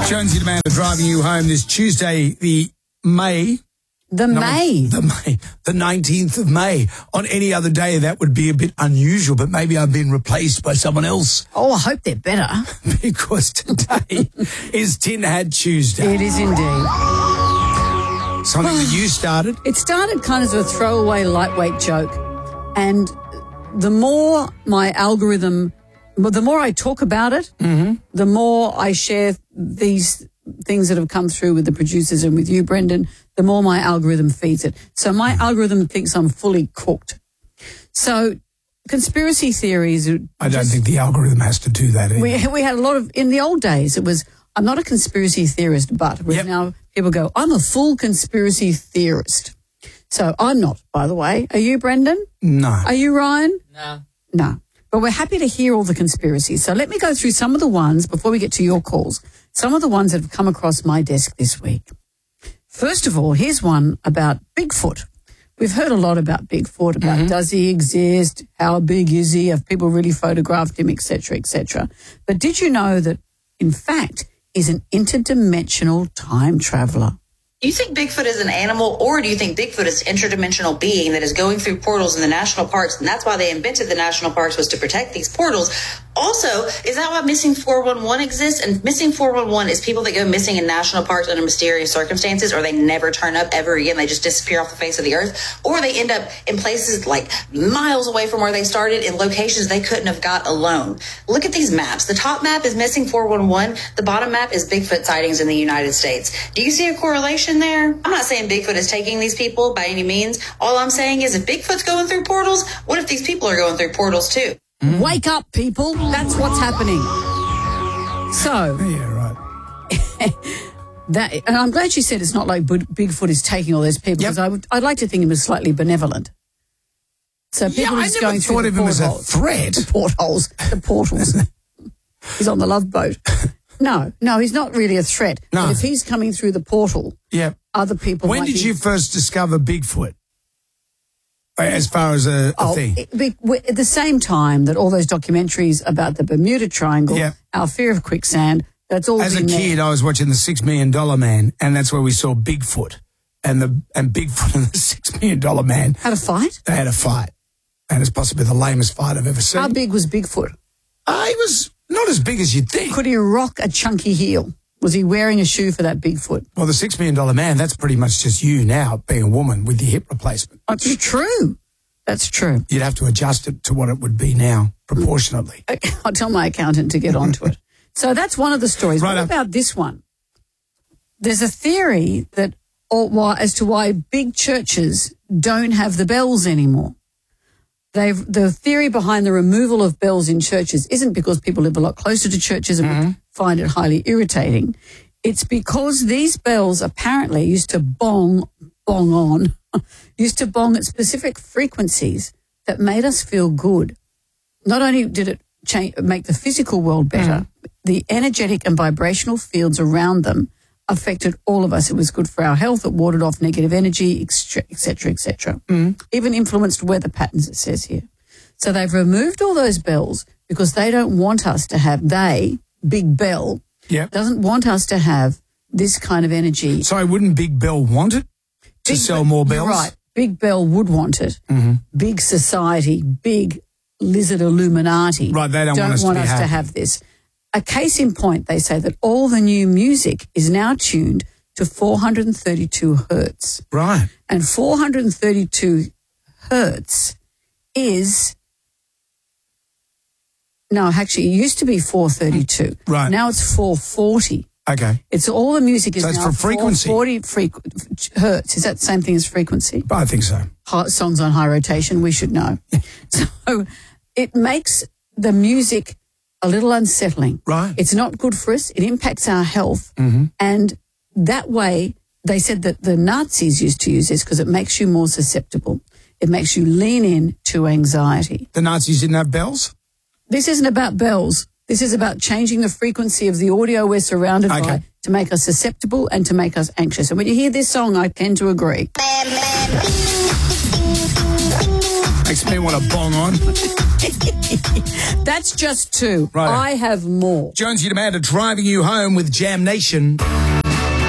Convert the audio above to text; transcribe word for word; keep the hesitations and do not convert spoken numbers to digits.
Jonesy Demand driving you home this Tuesday, the May. The no, May. The May. The nineteenth of May. On any other day, that would be a bit unusual, but maybe I've been replaced by someone else. Oh, I hope they're better. Because today is Tin Hat Tuesday. It is indeed. Something that you started. It started kind of as a throwaway, lightweight joke. And the more my algorithm, well, the more I talk about it, mm-hmm. the more I share these things that have come through with the producers and with you, Brendan, the more my algorithm feeds it. So my algorithm thinks I'm fully cooked. So conspiracy theories. I don't think the algorithm has to do that either. We, we had a lot of, in the old days, it was, I'm not a conspiracy theorist, but yep. now people go, I'm a full conspiracy theorist. So I'm not, by the way. Are you, Brendan? No. Are you, Ryan? No. No. But we're happy to hear all the conspiracies. So let me go through some of the ones, before we get to your calls, some of the ones that have come across my desk this week. First of all, here's one about Bigfoot. We've heard a lot about Bigfoot, about mm-hmm. does he exist, how big is he, have people really photographed him, et cetera, et cetera. But did you know that, in fact, he's an interdimensional time traveler? Do you think Bigfoot is an animal, or do you think Bigfoot is an interdimensional being that is going through portals in the national parks, and that's why they invented the national parks, was to protect these portals? Also, is that why Missing four one one exists? And Missing four one one is people that go missing in national parks under mysterious circumstances, or they never turn up ever again. They just disappear off the face of the earth, or they end up in places like miles away from where they started, in locations they couldn't have got alone. Look at these maps. The top map is Missing four one one. The bottom map is Bigfoot sightings in the United States. Do you see a correlation there? I'm not saying Bigfoot is taking these people by any means. All I'm saying is, if Bigfoot's going through portals, what if these people are going through portals too? Mm. Wake up, people. That's what's happening. So, yeah, right. that, and I'm glad you said it's not like Bigfoot is taking all those people, because yep. I would, I'd like to think he was slightly benevolent. So people yeah, are I just never going thought through of the him as a portholes. threat. The portholes, the portals. He's on the Love Boat. No, no, he's not really a threat. No. But if he's coming through the portal, yep. other people. When might did be... you first discover Bigfoot? As far as a, a oh, thing? It, be, at the same time that all those documentaries about the Bermuda Triangle, yep. our fear of quicksand, that's all As been a kid, there. I was watching The Six Million Dollar Man, and that's where we saw Bigfoot. And the and Bigfoot and the Six Million Dollar Man had a fight? They had a fight. And it's possibly the lamest fight I've ever seen. How big was Bigfoot? Uh, he was not as big as you'd think. Could he rock a chunky heel? Was he wearing a shoe for that Bigfoot? Well, the Six Million Dollar Man, that's pretty much just you now, being a woman with your hip replacement. That's true. That's true. You'd have to adjust it to what it would be now, proportionately. I'll tell my accountant to get onto it. So that's one of the stories. Right what up. about this one? There's a theory that, or why, as to why big churches don't have the bells anymore. They've, the theory behind the removal of bells in churches isn't because people live a lot closer to churches and mm-hmm. would find it highly irritating. It's because these bells apparently used to bong, bong on, used to bong at specific frequencies that made us feel good. Not only did it change, make the physical world better, mm. the energetic and vibrational fields around them affected all of us. It was good for our health. It warded off negative energy, et cetera, et cetera. Mm. Even influenced weather patterns, it says here. So they've removed all those bells because they don't want us to have, they, Big Bell, yep. doesn't want us to have this kind of energy. So wouldn't Big Bell want it to Big, sell more bells? You're right. Big Bell would want it. Mm-hmm. Big society, big lizard Illuminati. Right, they don't, don't want us, want to, be us happy. to have this. A case in point, they say that all the new music is now tuned to four hundred thirty-two hertz. Right. And four hundred thirty-two hertz is, no, actually, it used to be four thirty-two. Right. Now it's four forty. Okay. It's all the music is so it's now for frequency. four forty frequ- hertz. Is that the same thing as frequency? I think so. Hot songs on high rotation, we should know. So it makes the music a little unsettling. Right. It's not good for us. It impacts our health. Mm-hmm. And that way, they said that the Nazis used to use this because it makes you more susceptible. It makes you lean in to anxiety. The Nazis didn't have bells? This isn't about bells. This is about changing the frequency of the audio we're surrounded okay. by to make us susceptible and to make us anxious. And when you hear this song, I tend to agree. Makes me want to bong on. That's just two. Right. I have more. Jonesy and Amanda driving you home with Jam Nation.